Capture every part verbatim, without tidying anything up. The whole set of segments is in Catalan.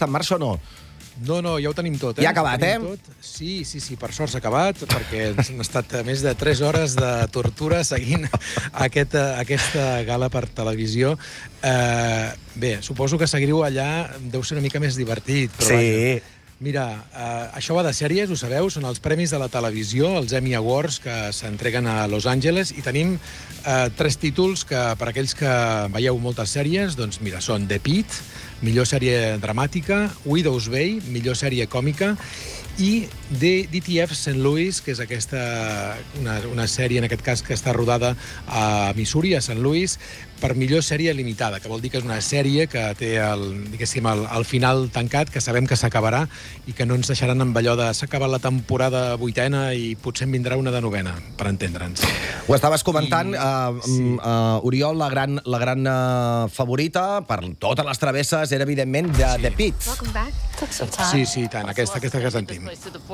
està en marxa o no? No, no, ja ho tenim tot. Eh? Ja ha acabat, eh? Tot. Sí, sí, sí, per sort s'ha acabat, perquè han estat més de tres hores de tortura seguint aquest, aquesta gala per televisió. Eh, bé, suposo que seguir-ho allà deu ser una mica més divertit. Però sí. Vaja. Mira, eh, això va de sèries, ho sabeu, són els premis de la televisió, els Emmy Awards, que s'entreguen a Los Angeles, i tenim eh, tres títols que, per aquells que veieu moltes sèries, doncs mira, són The Pitt, millor sèrie dramàtica, Widow's Bay, millor sèrie còmica, i D T F Saint Louis, que és aquesta, una, una sèrie, en aquest cas, que està rodada a Missouri, a Saint Louis, per millor sèrie limitada, que vol dir que és una sèrie que té el, diguéssim, el, el final tancat, que sabem que s'acabarà i que no ens deixaran amb allò de s'ha acabat la temporada vuitena i potser en vindrà una de novena, per entendre'ns. Ho estaves comentant, I, uh, sí. uh, Oriol, la gran, la gran uh, favorita per totes les travesses era, evidentment, de sí. The Pitt. Sí, sí, tant, aquesta, aquesta que sentim.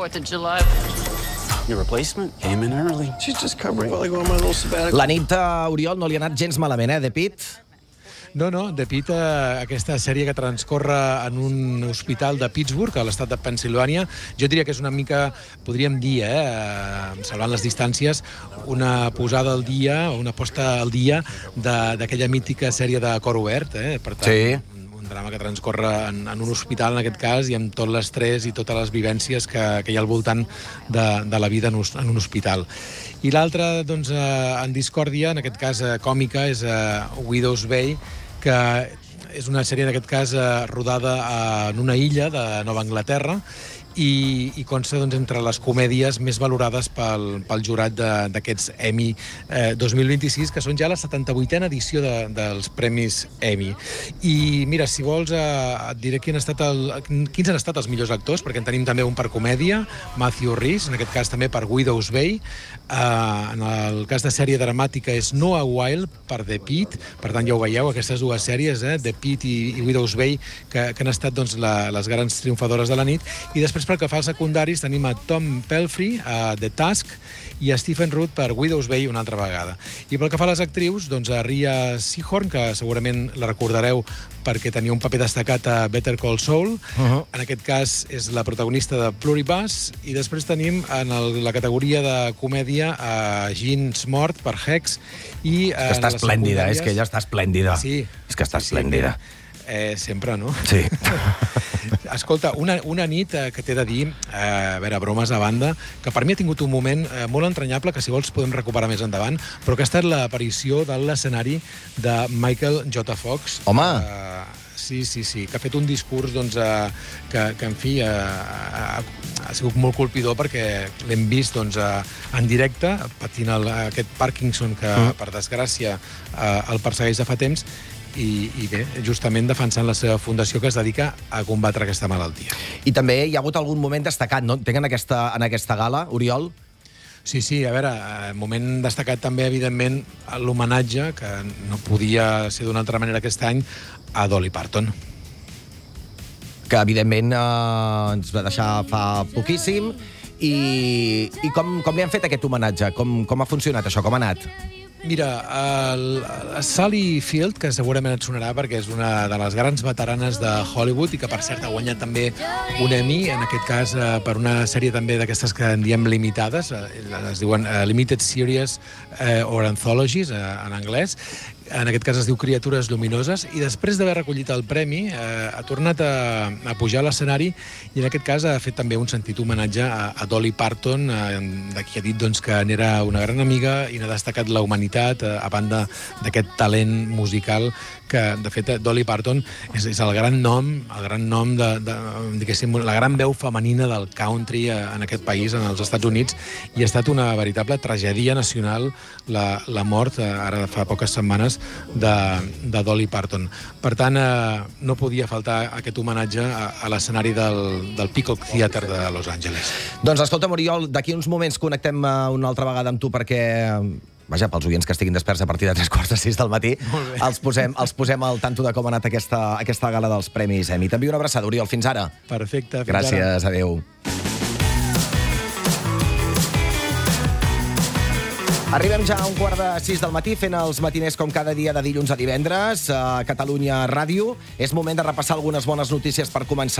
Your replacement came in early. She's just covering while I go on my little sabbatical. La nit, uh, Oriol, no li ha anat gens malament, eh, The Pitt? No, no, The Pitt, eh, aquesta sèrie que transcorre en un hospital de Pittsburgh, a l'estat de Pennsilvània, jo diria que és una mica, podríem dir, eh, salvant les distàncies, una posada al dia, o una posta al dia d'aquella mítica sèrie de Cor Obert, eh? Per tant, sí. Un drama que transcorre en, en un hospital, en aquest cas, i amb tot l'estrès i totes les vivències que, que hi ha al voltant de, de la vida en un, en un hospital. I l'altra, doncs, eh, en discòrdia, en aquest cas eh, còmica, és eh, Widow's Bay, que és una sèrie, en aquest cas, eh, rodada en una illa de Nova Anglaterra, i, i consta, doncs, entre les comèdies més valorades pel, pel jurat d'aquests Emmy eh, dos mil vint-i-sis, que són ja la setanta-vuitena edició de, dels Premis Emmy. I mira, si vols, eh, et diré quin ha estat el, quins han estat els millors actors, perquè en tenim també un per comèdia, Matthew Rhys, en aquest cas també per Widow's Bay, eh, en el cas de sèrie dramàtica és Noah Wyle per The Pitt, per tant ja ho veieu, aquestes dues sèries, eh, The Pitt i, i Widow's Bay, que, que han estat, doncs, la, les grans triomfadores de la nit, i després pel que fa als secundaris tenim a Tom Pelphrey, a The Task, i a Stephen Root per Widow's Bay una altra vegada. I pel que fa a les actrius, doncs a Rhea Seehorn, que segurament la recordareu perquè tenia un paper destacat a Better Call Saul, uh-huh. En aquest cas és la protagonista de Pluribus, i després tenim en el, la categoria de comèdia a Jean Smart per Hex, i... És que està esplèndida, és que ella està esplèndida. Sí. És que està sí, esplèndida. Sí. Eh, sempre, no? Sí. Escolta, una, una nit eh, que t'he de dir, eh, a veure, bromes a banda, que per mi ha tingut un moment eh, molt entranyable, que si vols podem recuperar més endavant, però que ha estat l'aparició de l'escenari de Michael J. Fox. Home! Eh, sí, sí, sí, que ha fet un discurs, doncs, eh, que, que, en fi, eh, ha, ha sigut molt colpidor, perquè l'hem vist, doncs, eh, en directe, patint el, aquest Parkinson que, mm. per desgràcia, eh, el persegueix de fa temps, I, i bé, justament defensant la seva fundació que es dedica a combatre aquesta malaltia. I també hi ha hagut algun moment destacat, no? Entenc en aquesta, en aquesta gala, Oriol? Sí, sí, a veure, moment destacat també, evidentment, l'homenatge, que no podia ser d'una altra manera aquest any, a Dolly Parton. Que, evidentment, eh, ens va deixar fa poquíssim. I, i com, com li han fet aquest homenatge? Com, com ha funcionat això? Com ha anat? Mira, el, el Sally Field, que segurament et sonarà perquè és una de les grans veteranes de Hollywood i que, per cert, ha guanyat també un Emmy, en aquest cas eh, per una sèrie també d'aquestes que en diem limitades, eh, es diuen eh, Limited Series eh, or Anthologies, eh, en anglès. En aquest cas es diu Criatures Lluminoses, i després d'haver recollit el premi eh, ha tornat a, a pujar a l'escenari i en aquest cas ha fet també un sentit homenatge a, a Dolly Parton, eh, de qui ha dit, doncs, que n'era una gran amiga i n'ha destacat la humanitat, eh, a banda d'aquest talent musical que, de fet, Dolly Parton és, és el gran nom, el gran nom de, de, diguéssim, la gran veu femenina del country en aquest país, en els Estats Units, i ha estat una veritable tragèdia nacional la, la mort, ara fa poques setmanes, de, de Dolly Parton. Per tant, eh, no podia faltar aquest homenatge a, a l'escenari del, del Peacock Theatre de Los Angeles. Doncs escolta, Oriol, d'aquí uns moments connectem una altra vegada amb tu perquè... Vaja, pels oients que estiguin desperts a partir de tres quarts de sis del matí, els posem, els posem al tanto de com ha anat aquesta, aquesta gala dels Premis Emmy. T'envio una abraçada, Oriol. Fins ara. Perfecte. Fins Gràcies, ara. Adéu. Arribem ja a un quart de sis del matí fent els matiners com cada dia de dilluns a divendres a Catalunya Ràdio. És moment de repassar algunes bones notícies per començar.